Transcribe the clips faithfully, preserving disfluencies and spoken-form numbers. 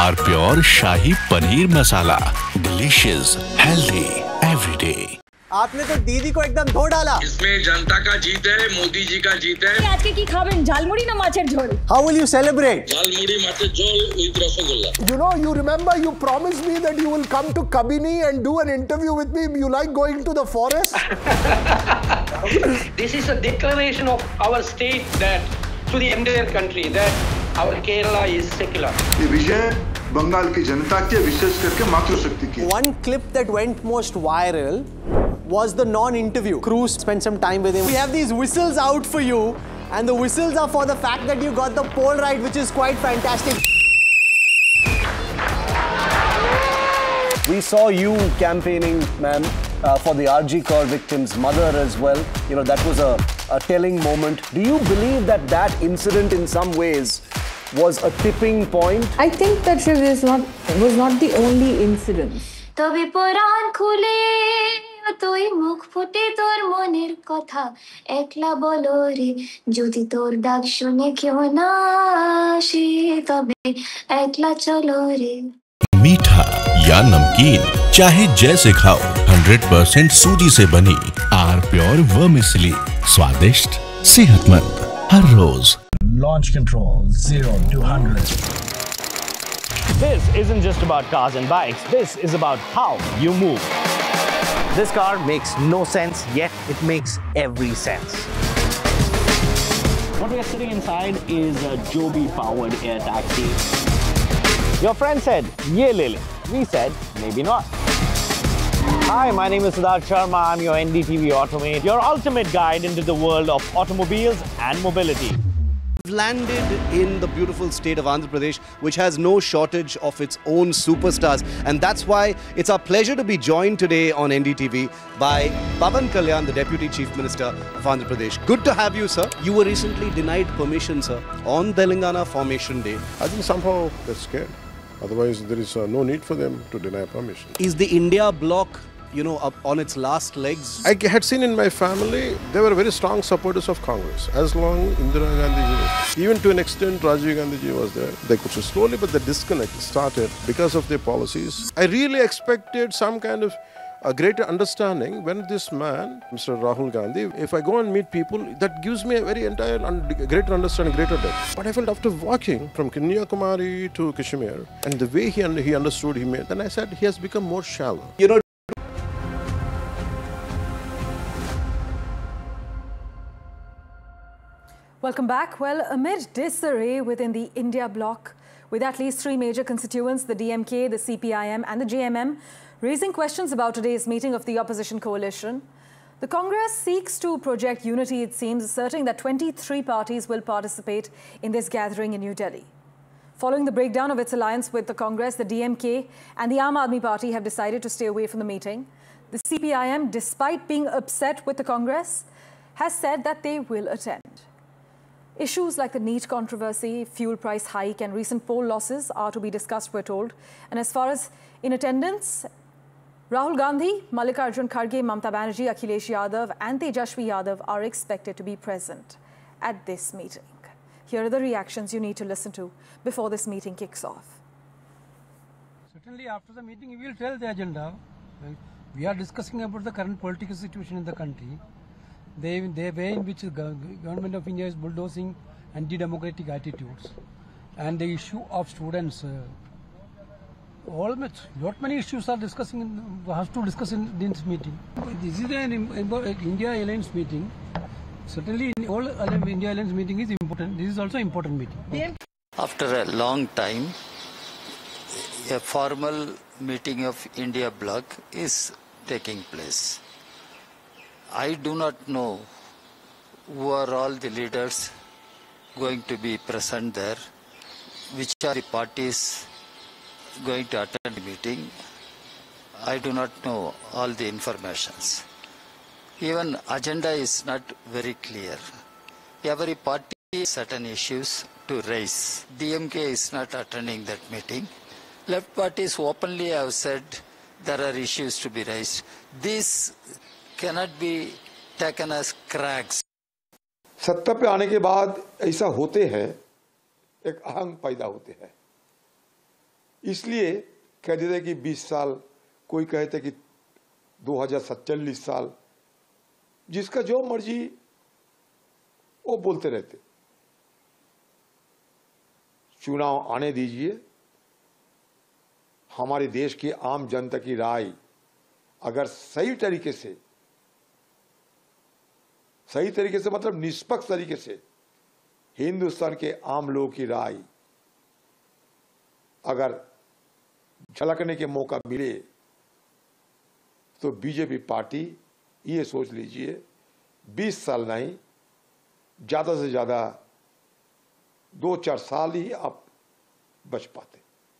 Are pure shahi paneer masala, delicious, healthy everyday. आपने तो दीदी को एकदम धो डाला। इसमें जनता का जीत है, मोदी जी का जीत है। आज के की खाबेन झालमुड़ी ना माछेर झोल। How will you celebrate? Jhalmuri माछेर झोल with rasgulla. You know, you remember you promised me that you will come to Kabini and do an interview with me. You like going to the forest? This is a declaration of our state that to the entire country that our Kerala is secular. ये विषय बंगाल की जनता के विशेष करके मातृशक्ति की। One clip that went most viral was the non-interview. Cruz spent some time with him. We have these whistles out for you, and the whistles are for the fact that you got the poll right, which is quite fantastic. We saw you campaigning, ma'am, uh, for the R G Kar victim's mother as well. You know, that was a, a telling moment. Do you believe that that incident in some ways was a tipping point? I think that Shiv is not, was not the only incident. তবে পরাণ খুলে তুই মুখ ফুটে তোর মনের কথা একলা বলো রে যদি তোর ডাক শুনে কেউ না আসে তবে একলা চলো রে। मीठा या नमकीन, चाहे जैसे खाओ, हंड्रेड परसेंट सूजी से बनी आर प्योर वर्मिसेली, स्वादिष्ट, सेहतमंद हर रोज। Launch control zero to one hundred. This isn't just about cars and bikes. This is about how you move. This car makes no sense, yet it makes every sense. What we are sitting inside is a Joby-powered air taxi. Your friend said, "Ye le le." We said, maybe not. Hi, my name is Siddharth Sharma. I'm your N D T V Automate, your ultimate guide into the world of automobiles and mobility. Landed in the beautiful state of Andhra Pradesh, which has no shortage of its own superstars. And that's why it's our pleasure to be joined today on N D T V by Pawan Kalyan, the Deputy Chief Minister of Andhra Pradesh. Good to have you, sir. You were recently denied permission, sir, on Telangana Formation Day. I think somehow they're scared. Otherwise, there is uh, no need for them to deny permission. Is the India bloc, you know, up on its last legs? I had seen in my family, they were very strong supporters of Congress. As long Indira Gandhi was, even to an extent Rajiv Gandhi ji was there. They could slowly, but the disconnect started because of their policies. I really expected some kind of a greater understanding when this man, Mister Rahul Gandhi, if I go and meet people, that gives me a very entire and greater understanding, greater depth. But I felt after walking from Kanyakumari to Kashmir, and the way he, he understood, he made, then I said he has become more shallow. You know, Welcome back. Well, amid disarray within the India bloc, with at least three major constituents, the D M K, the C P I M and the J M M, raising questions about today's meeting of the opposition coalition, the Congress seeks to project unity, it seems, asserting that twenty-three parties will participate in this gathering in New Delhi. Following the breakdown of its alliance with the Congress, the D M K and the Aam Aadmi Party have decided to stay away from the meeting. The C P I M, despite being upset with the Congress, has said that they will attend. Issues like the NEET controversy, fuel price hike and recent poll losses are to be discussed, we're told. And as far as in attendance, Rahul Gandhi, Mallikarjun Kharge, Mamata Banerjee, Akhilesh Yadav and Tejashwi Yadav are expected to be present at this meeting. Here are the reactions you need to listen to before this meeting kicks off. Certainly after the meeting we will tell the agenda. We are discussing about the current political situation in the country. The, the way in which the government of India is bulldozing anti-democratic attitudes and the issue of students. Uh, all much, lot many issues are discussing in, has to discuss in this meeting. This is an India Alliance meeting. Certainly, in all India Alliance meeting is important. This is also important meeting. After a long time, a formal meeting of India bloc is taking place. I do not know who are all the leaders going to be present there, which are the parties going to attend the meeting. I do not know all the informations. Even agenda is not very clear. Every party has certain issues to raise. D M K is not attending that meeting. Left parties openly have said there are issues to be raised. This cannot be taken as cracks. सत्ता पे आने के बाद ऐसा होते हैं, एक अहंग पैदा होते हैं। इसलिए कह देते कि बीस साल, कोई कहते कि दो हजार सत्तालीस साल, जिसका जो मर्जी वो बोलते रहते। चुनाव आने दीजिए, हमारे देश की आम जनता की राय अगर सही तरीके से, सही तरीके से मतलब निष्पक्ष तरीके से हिंदुस्तान के आम लोगों की राय अगर झलकने के मौका मिले तो बीजेपी पार्टी ये सोच लीजिए बीस साल नहीं, ज्यादा से ज्यादा दो चार साल ही आप बच पाते।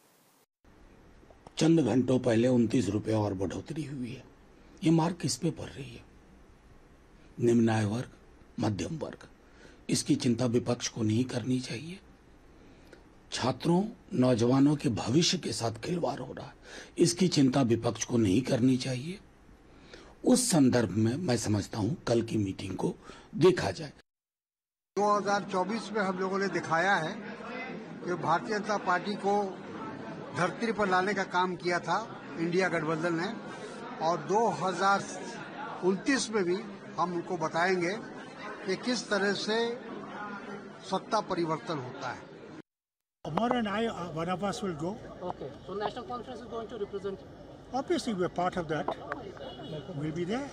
चंद घंटों पहले उनतीस रुपए और बढ़ोतरी हुई है। ये मार किस पे पड़ रही है? निम्न आय वर्ग, मध्यम वर्ग, इसकी चिंता विपक्ष को नहीं करनी चाहिए। छात्रों, नौजवानों के भविष्य के साथ खिलवाड़ हो रहा है, इसकी चिंता विपक्ष को नहीं करनी चाहिए। उस संदर्भ में मैं समझता हूं कल की मीटिंग को देखा जाए। दो हज़ार चौबीस में हम लोगों ने दिखाया है कि भारतीय जनता पार्टी को धरती पर लाने का काम किया था इंडिया गठबंधन ने, और दो हज़ार उनतीस में भी हम उनको बताएंगे कि किस तरह से सत्ता परिवर्तन होता है। Omar and I, uh, one of us will go. Okay. So National Conference is going to represent. Obviously, we're part of that. We'll be there.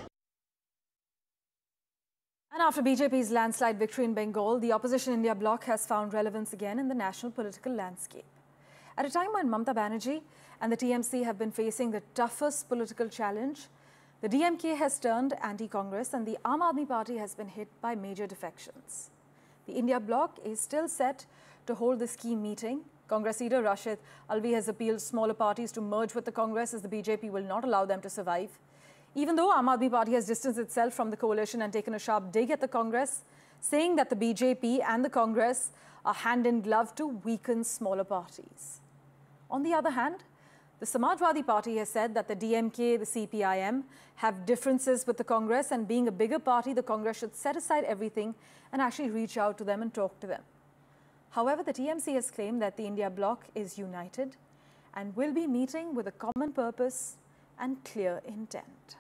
And after B J P's landslide victory in Bengal, the opposition India bloc has found relevance again in the national political landscape. At a time when Mamata Banerjee and the T M C have been facing the toughest political challenge, the D M K has turned anti-Congress and the Aam Aadmi Party has been hit by major defections. The India bloc is still set to hold this key meeting. Congress leader Rashid Alvi has appealed smaller parties to merge with the Congress as the B J P will not allow them to survive. Even though Aam Aadmi Party has distanced itself from the coalition and taken a sharp dig at the Congress, saying that the B J P and the Congress are hand in glove to weaken smaller parties. On the other hand, the Samajwadi Party has said that the D M K, the C P I M have differences with the Congress, and being a bigger party, the Congress should set aside everything and actually reach out to them and talk to them. However, the T M C has claimed that the India bloc is united and will be meeting with a common purpose and clear intent.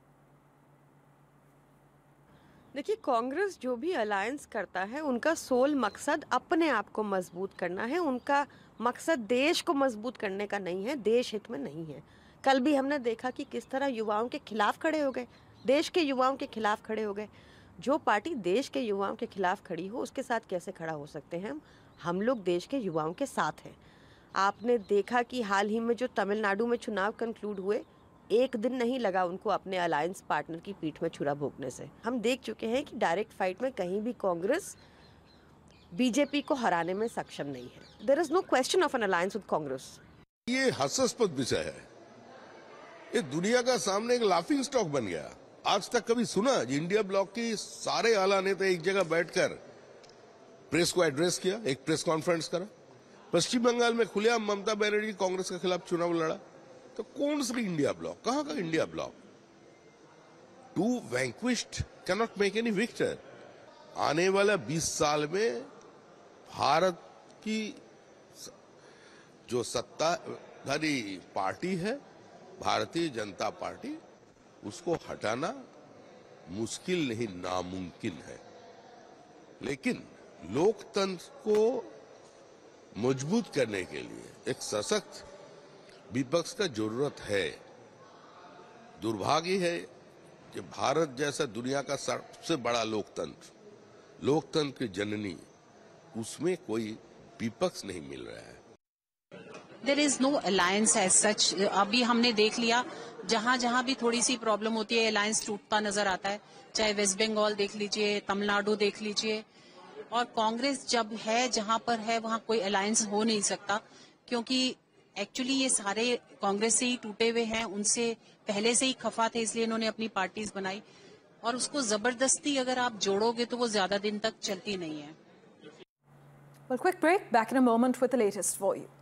देखिए, कांग्रेस जो भी alliance करता है उनका soul मकसद अपने आप को मजबूत करना है। उनका मकसद देश को मजबूत करने का नहीं है, देश हित में नहीं है। कल भी हमने देखा कि किस तरह युवाओं के खिलाफ खड़े हो गए, देश के युवाओं के खिलाफ खड़े हो गए। जो पार्टी देश के युवाओं के खिलाफ खड़ी हो उसके साथ कैसे खड़ा हो सकते हैं हम? हम लोग देश के युवाओं के साथ हैं। आपने देखा कि हाल ही में जो तमिलनाडु में चुनाव कंक्लूड हुए, एक दिन नहीं लगा उनको अपने अलायंस पार्टनर की पीठ में छुरा भोंकने से। हम देख चुके हैं कि डायरेक्ट फाइट में कहीं भी कांग्रेस बीजेपी को हराने में सक्षम नहीं है। There is no question of N alliance with Congress. ये हास्यास्पद विषय है, ये दुनिया का सामने एक लाफिंग स्टॉक बन गया। आज तक कभी सुना इंडिया ब्लॉक की सारे आला नेता एक जगह बैठकर प्रेस को एड्रेस किया, एक प्रेस कॉन्फ्रेंस करा? पश्चिम बंगाल में खुलेआम ममता बनर्जी कांग्रेस के खिलाफ चुनाव लड़ा, तो कौन सा इंडिया ब्लॉक? कहां का India block? To वैंक्विश्ड can not make any Victor. आने वाला बीस साल में भारत की जो सत्ताधारी पार्टी है, भारतीय जनता पार्टी, उसको हटाना मुश्किल नहीं, नामुमकिन है। लेकिन लोकतंत्र को मजबूत करने के लिए एक सशक्त विपक्ष का जरूरत है। दुर्भाग्य है कि भारत जैसा दुनिया का सबसे बड़ा लोकतंत्र, लोकतंत्र की जननी, उसमें कोई विपक्ष नहीं मिल रहा है। There is no alliance as such. अभी हमने देख लिया, जहां जहां भी थोड़ी सी प्रॉब्लम होती है अलायंस टूटता नजर आता है। चाहे वेस्ट बंगाल देख लीजिए, तमिलनाडु देख लीजिए। और कांग्रेस जब है जहां पर है वहां कोई अलायंस हो नहीं सकता, क्योंकि एक्चुअली ये सारे कांग्रेस से ही टूटे हुए हैं, उनसे पहले से ही खफा थे, इसलिए इन्होंने अपनी पार्टीज बनाई। और उसको जबरदस्ती अगर आप जोड़ोगे तो वो ज्यादा दिन तक चलती नहीं है। Well, quick break. Back in a moment with the latest for you.